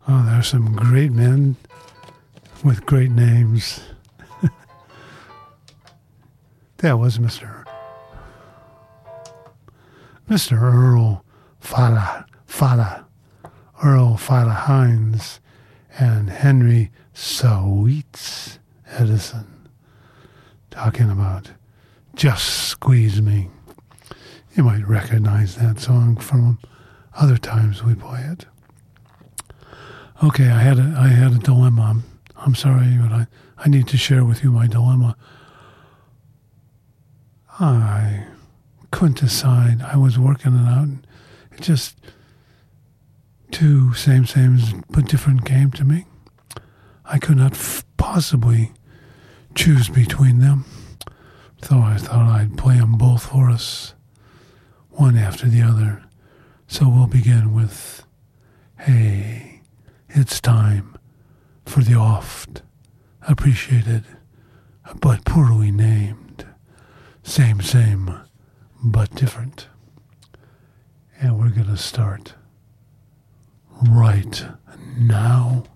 Oh, there's some great men with great names. That was Mr. Earl Earl Fala Hines and Henry Sweets Edison talking about Just Squeeze Me. You might recognize that song from other times we play it. Okay, I had a dilemma. I'm sorry, but I need to share with you my dilemma. I couldn't decide. I was working it out. It just two same but different came to me. I could not possibly choose between them. So I thought I'd play them both for us, one after the other. So we'll begin with, hey, it's time for the oft appreciated but poorly named Same, but different. And we're going to start right now.